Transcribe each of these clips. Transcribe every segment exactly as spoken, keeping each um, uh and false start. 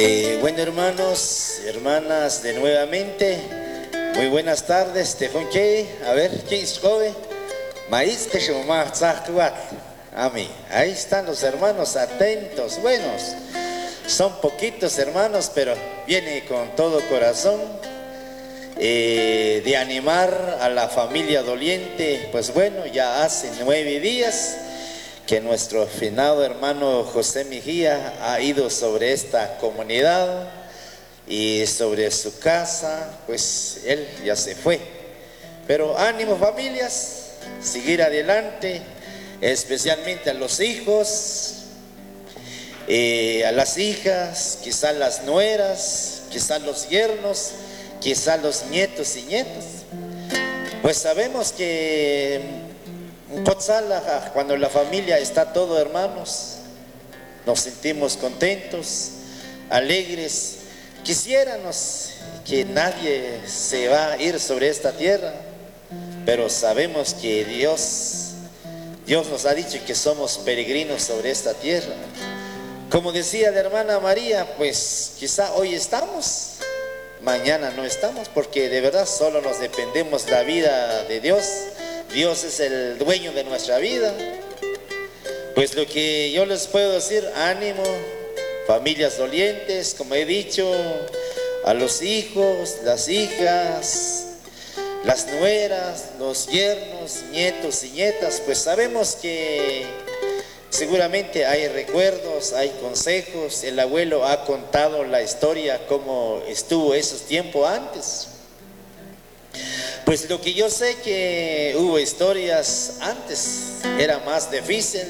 Eh, bueno, hermanos, hermanas, de nuevamente, muy buenas tardes. Te que, a ver, ¿quién es joven? Maíz que se llama Amén. Ahí están los hermanos atentos, buenos. Son poquitos hermanos, pero viene con todo corazón eh, de animar a la familia doliente. Pues bueno, ya hace nueve días que nuestro finado hermano José Mejía ha ido sobre esta comunidad y sobre su casa. Pues él ya se fue, pero ánimo familias, seguir adelante, especialmente a los hijos, eh, a las hijas, quizás las nueras, quizás los yernos, quizás los nietos y nietas. Pues sabemos que cuando la familia está todo, hermanos, nos sentimos contentos, alegres. Quisiéramos que nadie se va a ir sobre esta tierra, pero sabemos que Dios, Dios nos ha dicho que somos peregrinos sobre esta tierra. Como decía la hermana María, pues quizá hoy estamos, mañana no estamos, porque de verdad solo nos dependemos de la vida de Dios. Dios es el dueño de nuestra vida. Pues lo que yo les puedo decir, ánimo, familias dolientes, como he dicho, a los hijos, las hijas, las nueras, los yernos, nietos y nietas. Pues sabemos que seguramente hay recuerdos, hay consejos. El abuelo ha contado la historia, cómo estuvo esos tiempos antes. Pues lo que yo sé que hubo historias antes, era más difícil.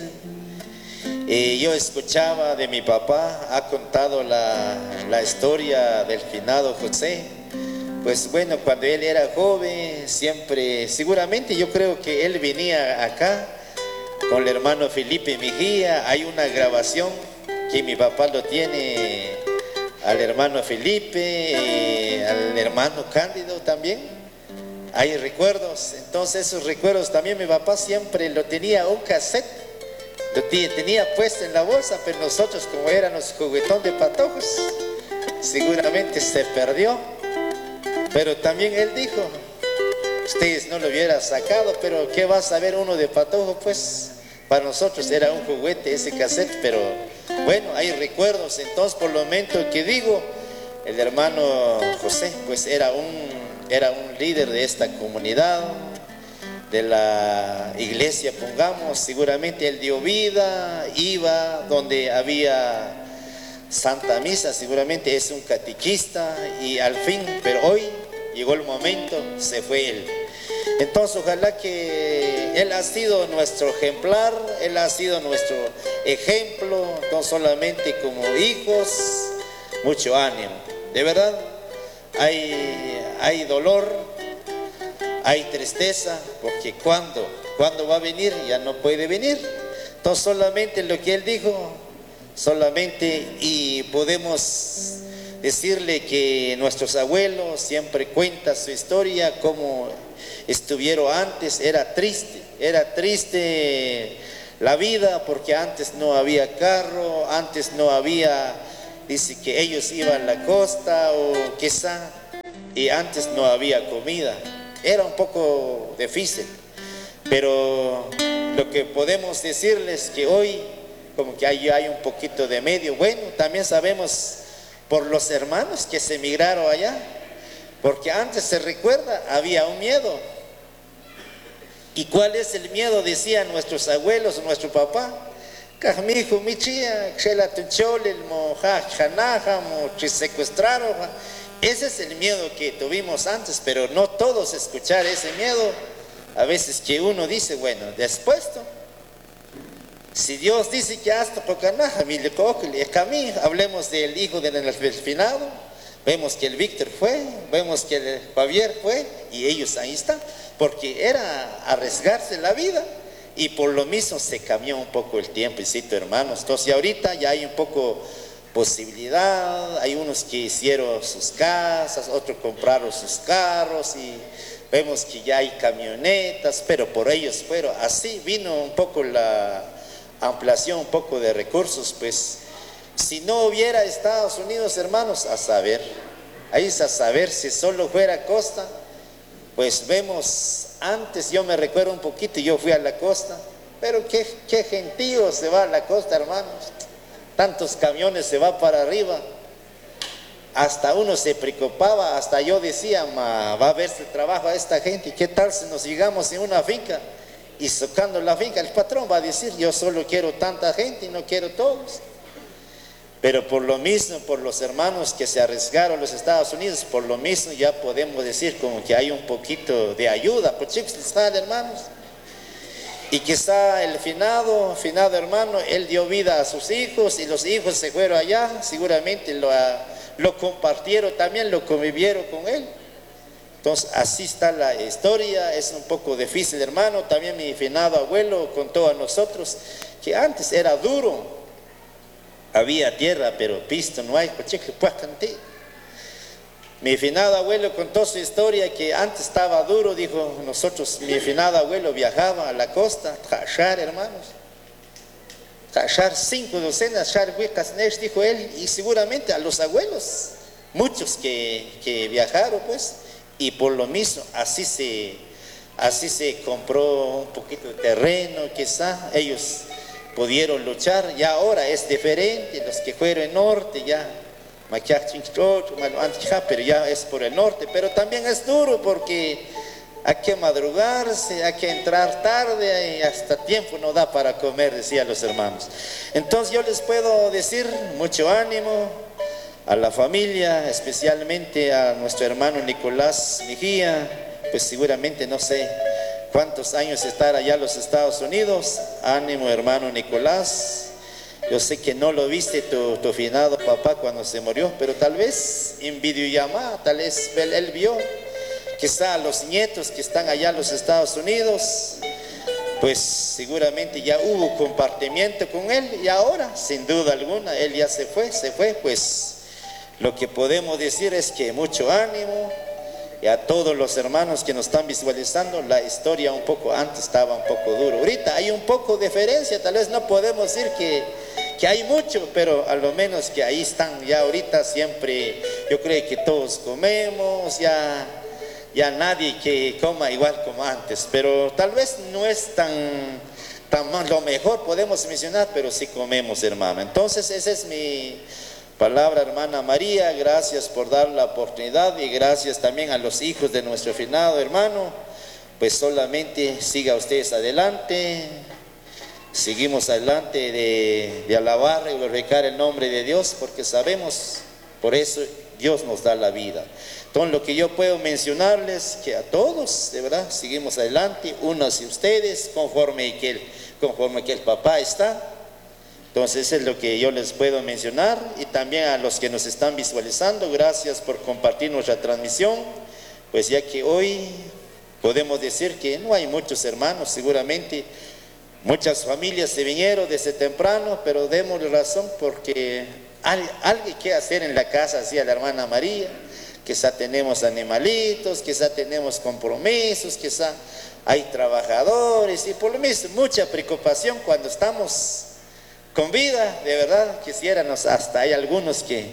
Eh, yo escuchaba de mi papá, ha contado la, la historia del finado José. Pues bueno, cuando él era joven, siempre, seguramente yo creo que él venía acá con el hermano Felipe Mejía. Hay una grabación que mi papá lo tiene al hermano Felipe, eh, al hermano Cándido también. Hay recuerdos. Entonces esos recuerdos también mi papá siempre lo tenía un cassette, lo tenía puesto en la bolsa, pero nosotros, como éramos juguetón de patojos, seguramente se perdió. Pero también él dijo, ustedes no lo hubieran sacado, pero ¿qué va a saber uno de patojo? Pues para nosotros era un juguete ese cassette. Pero bueno, hay recuerdos. Entonces, por lo menos que digo, el hermano José pues era un era un líder de esta comunidad, de la iglesia, pongamos. Seguramente él dio vida, iba donde había Santa Misa, seguramente es un catequista, y al fin, pero hoy llegó el momento, se fue él. Entonces ojalá que él ha sido nuestro ejemplar, él ha sido nuestro ejemplo, no solamente como hijos. Mucho ánimo, de verdad. Hay, hay dolor, hay tristeza, porque cuando, cuando va a venir, ya no puede venir. Entonces solamente lo que él dijo, solamente, y podemos decirle que nuestros abuelos siempre cuentan su historia, cómo estuvieron antes. Era triste, era triste la vida, porque antes no había carro, antes no había, dice que ellos iban a la costa o quizá, y antes no había comida. Era un poco difícil, pero lo que podemos decirles que hoy como que hay, hay un poquito de medio. Bueno, también sabemos por los hermanos que se emigraron allá, porque antes, se recuerda, había un miedo. ¿Y cuál es el miedo? Decían nuestros abuelos, nuestro papá. Secuestraron. Ese es el miedo que tuvimos antes, pero no todos escuchar ese miedo. A veces que uno dice, bueno, después, si Dios dice que hasta hablemos del hijo del finado, vemos que el Víctor fue, vemos que el Javier fue, y ellos ahí están, porque era arriesgarse la vida. Y por lo mismo se cambió un poco el tiempecito, hermanos. Entonces ahorita ya hay un poco posibilidad. Hay unos que hicieron sus casas, otros compraron sus carros, y vemos que ya hay camionetas, pero por ellos fueron. Así vino un poco la ampliación, un poco de recursos. Pues Si no hubiera Estados Unidos, hermanos, a saber, ahí es a saber si solo fuera costa, pues vemos, antes yo me recuerdo un poquito, yo fui a la costa, pero qué, qué gentío se va a la costa, hermanos, tantos camiones se va para arriba, hasta uno se preocupaba, hasta yo decía, ma, va a verse trabajo a esta gente, ¿qué tal si nos llegamos en una finca? Y tocando la finca, el patrón va a decir, yo solo quiero tanta gente y no quiero todos. Pero por lo mismo, por los hermanos que se arriesgaron a los Estados Unidos, por lo mismo ya podemos decir como que hay un poquito de ayuda, por chicos, hermanos. Y quizá el finado, finado hermano, él dio vida a sus hijos y los hijos se fueron allá, seguramente lo, lo compartieron también, lo convivieron con él. Entonces así está la historia, es un poco difícil, hermano. También mi finado abuelo contó a nosotros que antes era duro. Había tierra, pero pisto no hay. Mi finado abuelo contó su historia que antes estaba duro, dijo nosotros, mi finado abuelo viajaba a la costa, tachar, hermanos, tachar cinco docenas, dijo él, y seguramente a los abuelos, muchos que, que viajaron, pues, y por lo mismo así se, así se compró un poquito de terreno, quizá ellos pudieron luchar. Ya ahora es diferente, los que fueron en norte ya, pero ya es por el norte, pero también es duro porque hay que madrugarse, hay que entrar tarde y hasta tiempo no da para comer, decían los hermanos. Entonces yo les puedo decir mucho ánimo a la familia, especialmente a nuestro hermano Nicolás Mejía, pues seguramente no sé cuántos años estar allá en los Estados Unidos. Ánimo, hermano Nicolás. Yo sé que no lo viste tu, tu finado papá cuando se murió, pero tal vez en videollamada, tal vez él, él vio, quizá a los nietos que están allá en los Estados Unidos, pues seguramente ya hubo compartimiento con él y ahora, sin duda alguna, él ya se fue, se fue, pues lo que podemos decir es que mucho ánimo. Y a todos los hermanos que nos están visualizando, la historia un poco antes estaba un poco duro. Ahorita hay un poco de diferencia, tal vez no podemos decir que, que hay mucho, pero a lo menos que ahí están. Ya ahorita siempre, yo creo que todos comemos, ya, ya nadie que coma igual como antes. Pero tal vez no es tan, tan mal, lo mejor podemos mencionar, pero sí comemos, hermano. Entonces ese es mi palabra, hermana María. Gracias por dar la oportunidad y gracias también a los hijos de nuestro finado hermano. Pues solamente siga ustedes adelante, seguimos adelante de, de alabar y glorificar el nombre de Dios, porque sabemos, por eso Dios nos da la vida. Entonces lo que yo puedo mencionarles, que a todos, de verdad, seguimos adelante, unos y ustedes, conforme que el, conforme que el papá está. Entonces eso es lo que yo les puedo mencionar. Y también a los que nos están visualizando, gracias por compartir nuestra transmisión, pues ya que hoy podemos decir que no hay muchos hermanos, seguramente muchas familias se vinieron desde temprano, pero démosle razón porque hay algo que hacer en la casa, decía la hermana María. Quizá tenemos animalitos, quizá tenemos compromisos, quizá hay trabajadores y por lo mismo mucha preocupación cuando estamos con vida. De verdad quisiéramos, hasta hay algunos que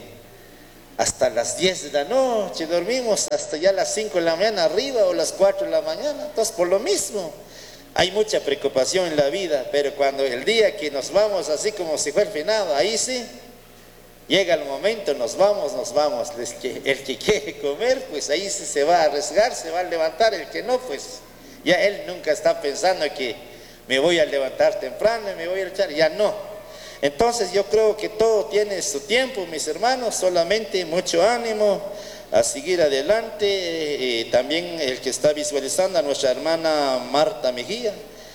hasta las diez de la noche dormimos, hasta ya las cinco de la mañana arriba o las cuatro de la mañana. Entonces por lo mismo hay mucha preocupación en la vida, pero cuando el día que nos vamos así como si fuera el finado, ahí sí llega el momento, nos vamos, nos vamos. El que, el que quiere comer, pues ahí sí se va a arriesgar, se va a levantar. El que no, pues ya él nunca está pensando que me voy a levantar temprano, me voy a echar, ya no. Entonces yo creo que todo tiene su tiempo, mis hermanos. Solamente mucho ánimo a seguir adelante. Eh, también el que está visualizando a nuestra hermana Marta Mejía,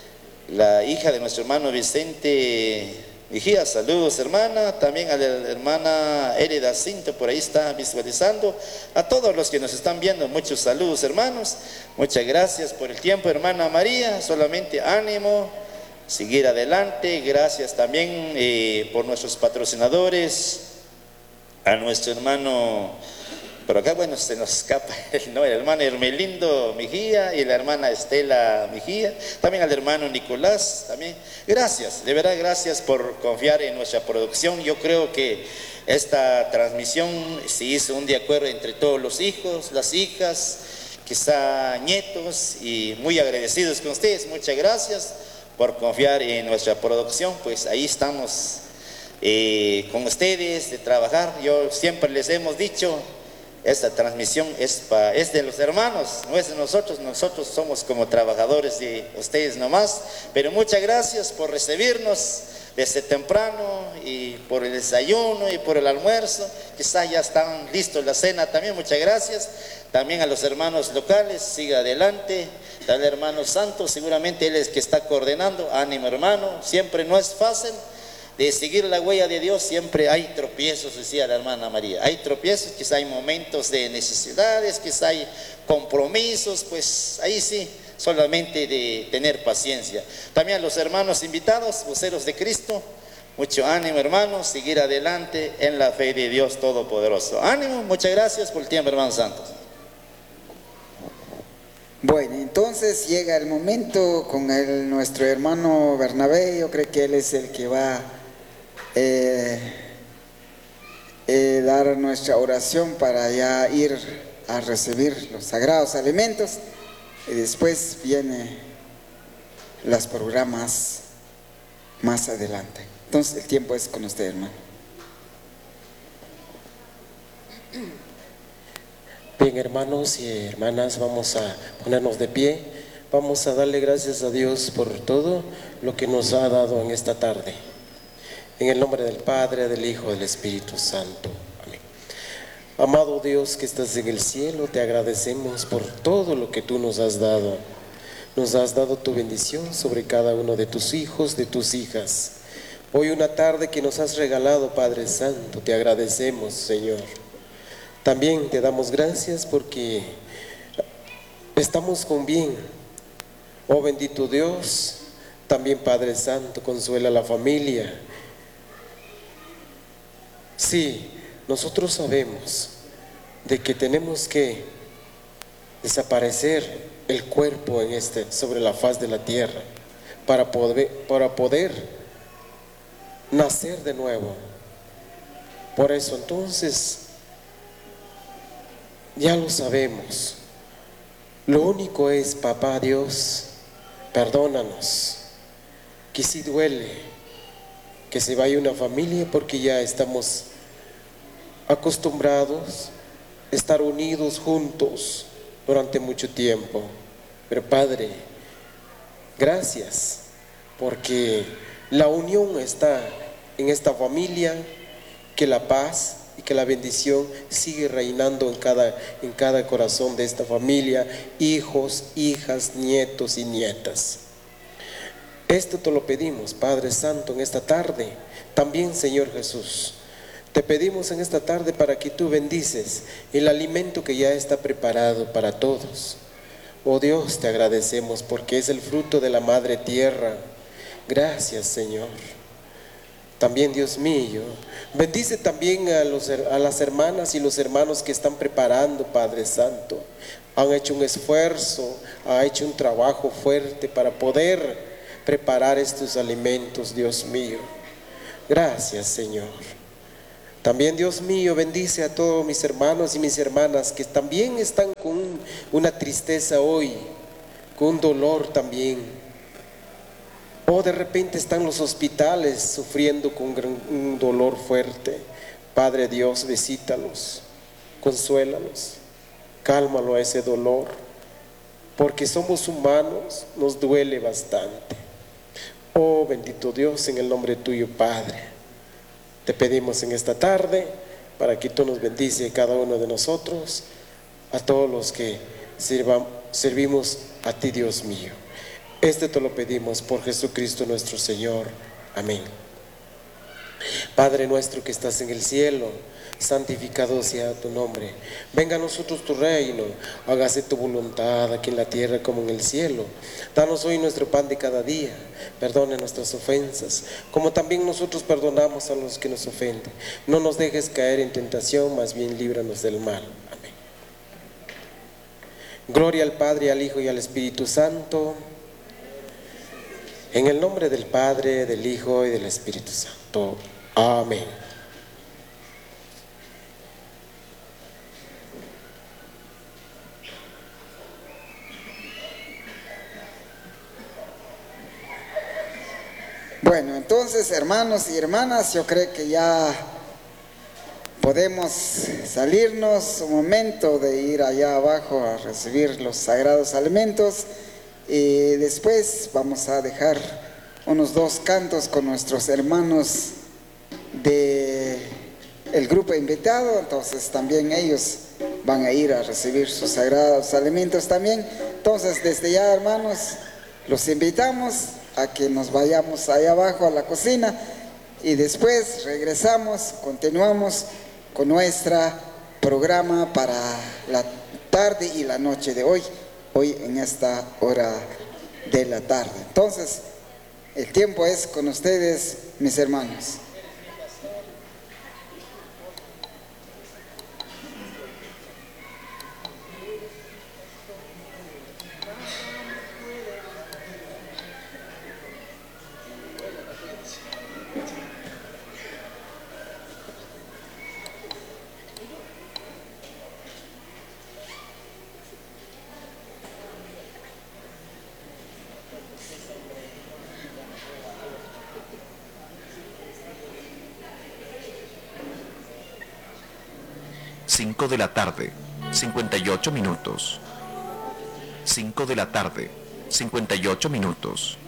la hija de nuestro hermano Vicente Mejía, saludos hermana. También a la hermana Hereda Cinto, por ahí está visualizando. A todos los que nos están viendo, muchos saludos hermanos. Muchas gracias por el tiempo, hermana María. Solamente ánimo, seguir adelante. Gracias también eh, por nuestros patrocinadores, a nuestro hermano Pero acá, bueno, se nos escapa el, ¿no? el hermano Hermelindo Mejía y la hermana Estela Mejía, también al hermano Nicolás, también. Gracias, de verdad, gracias por confiar en nuestra producción. Yo creo que esta transmisión se hizo un de acuerdo entre todos los hijos, las hijas, quizá nietos, y muy agradecidos con ustedes. Muchas gracias por confiar en nuestra producción. Pues ahí estamos eh, con ustedes de trabajar. Yo siempre les hemos dicho, esta transmisión es, pa, es de los hermanos, no es de nosotros. Nosotros somos como trabajadores de ustedes nomás. Pero muchas gracias por recibirnos desde temprano, y por el desayuno y por el almuerzo. Quizá ya están listos la cena también. Muchas gracias también a los hermanos locales. Siga adelante. Al hermano Santos, seguramente él es que está coordinando. Ánimo, hermano, siempre no es fácil de seguir la huella de Dios. Siempre hay tropiezos, decía la hermana María, hay tropiezos, quizá hay momentos de necesidades, quizá hay compromisos. Pues ahí sí, solamente de tener paciencia. También a los hermanos invitados, voceros de Cristo, mucho ánimo, hermanos, seguir adelante en la fe de Dios Todopoderoso. Ánimo, muchas gracias por el tiempo, hermanos santos. Bueno, entonces llega el momento con el, nuestro hermano Bernabé. Yo creo que él es el que va a eh, eh, dar nuestra oración para ya ir a recibir los sagrados alimentos, y después vienen los programas más adelante. Entonces el tiempo es con usted, hermano. Bien, hermanos y hermanas, vamos a ponernos de pie. Vamos a darle gracias a Dios por todo lo que nos ha dado en esta tarde. En el nombre del Padre, del Hijo, del Espíritu Santo. Amén. Amado Dios que estás en el cielo, te agradecemos por todo lo que tú nos has dado. Nos has dado tu bendición sobre cada uno de tus hijos, de tus hijas. Hoy una tarde que nos has regalado, Padre Santo, te agradecemos, Señor. También te damos gracias porque estamos con bien. Oh bendito Dios, también Padre Santo, consuela a la familia. Sí, nosotros sabemos de que tenemos que desaparecer el cuerpo en este, sobre la faz de la tierra, para poder, para poder nacer de nuevo. Por eso entonces, ya lo sabemos. Lo único es, papá Dios, perdónanos, que sí duele que se vaya una familia, porque ya estamos acostumbrados a estar unidos juntos durante mucho tiempo. Pero Padre, gracias, porque la unión está en esta familia, que la paz y que la bendición sigue reinando en cada, en cada corazón de esta familia, hijos, hijas, nietos y nietas. Esto te lo pedimos, Padre Santo, en esta tarde. También, Señor Jesús, te pedimos en esta tarde para que tú bendices el alimento que ya está preparado para todos. Oh Dios, te agradecemos porque es el fruto de la madre tierra. Gracias, Señor. También, Dios mío, bendice también a, los, a las hermanas y los hermanos que están preparando, Padre Santo. Han hecho un esfuerzo, han hecho un trabajo fuerte para poder preparar estos alimentos, Dios mío. Gracias, Señor. También, Dios mío, bendice a todos mis hermanos y mis hermanas que también están con un, una tristeza hoy, con un dolor también. O de repente están en los hospitales sufriendo con un dolor fuerte. Padre Dios, visítalos, consuélalos, cálmalo a ese dolor, porque somos humanos, nos duele bastante. Oh bendito Dios, en el nombre tuyo, Padre, te pedimos en esta tarde para que tú nos bendice cada uno de nosotros, a todos los que sirvan, servimos a ti, Dios mío. Este te lo pedimos por Jesucristo nuestro Señor. Amén. Padre nuestro que estás en el cielo, santificado sea tu nombre. Venga a nosotros tu reino, hágase tu voluntad aquí en la tierra como en el cielo. Danos hoy nuestro pan de cada día. Perdona nuestras ofensas, como también nosotros perdonamos a los que nos ofenden. No nos dejes caer en tentación, más bien líbranos del mal. Amén. Gloria al Padre, al Hijo y al Espíritu Santo. En el nombre del Padre, del Hijo y del Espíritu Santo. Amén. Bueno, entonces, hermanos y hermanas, yo creo que ya podemos salirnos un momento de ir allá abajo a recibir los sagrados alimentos, y después vamos a dejar unos dos cantos con nuestros hermanos de el grupo invitado. Entonces también ellos van a ir a recibir sus sagrados alimentos también. Entonces desde ya, hermanos, los invitamos a que nos vayamos allá abajo a la cocina y después regresamos, continuamos con nuestro programa para la tarde y la noche de hoy, hoy en esta hora de la tarde. Entonces, el tiempo es con ustedes, mis hermanos. cinco de la tarde, cincuenta y ocho minutos. cinco de la tarde, cincuenta y ocho minutos.